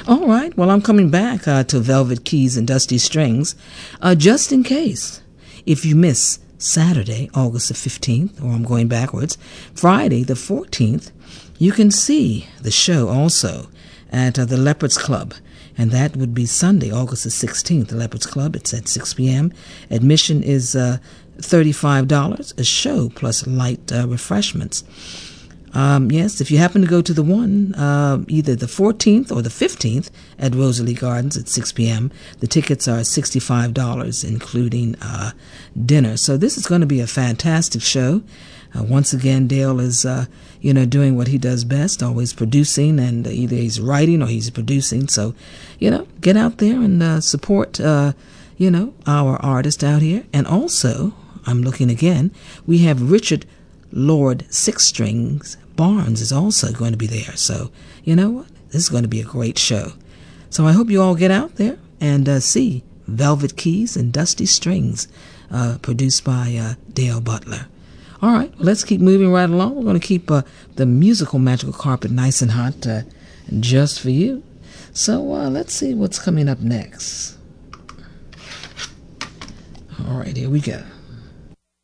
All right. Well, I'm coming back to Velvet Keys and Dusty Strings, just in case. If you miss Saturday, August the 15th, or I'm going backwards, Friday the 14th, you can see the show also at the Leopards Club. And that would be Sunday, August the 16th, the Leopards Club. It's at 6 p.m. Admission is $35 a show plus light refreshments. Yes, if you happen to go to the one, either the 14th or the 15th at Rosalie Gardens at 6 p.m., the tickets are $65, including dinner. So this is going to be a fantastic show. Once again, Dale is, doing what he does best, always producing, and either he's writing or he's producing. So, get out there and support, our artist out here. And also, I'm looking again, we have Richard Lord Six Strings Barnes is also going to be there. So, you know what? This is going to be a great show. So I hope you all get out there and see Velvet Keys and Dusty Strings, produced by Dale Butler. All right, well, let's keep moving right along. We're going to keep the musical magical carpet nice and hot just for you. So let's see what's coming up next. All right, here we go.